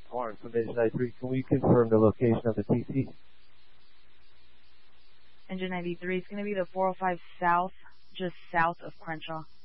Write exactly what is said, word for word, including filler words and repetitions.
Warren from Engine ninety-three. Can we confirm the location of the T C? Engine ninety-three is going to be the four oh five South, just south of Crenshaw.